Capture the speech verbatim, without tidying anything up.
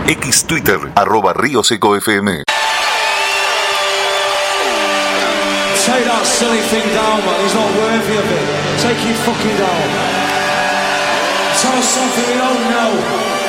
X Twitter, arroba Río Seco F M. Take that silly thing down, man. He's not worthy of it. Take it fucking down. Tell us something we don't know.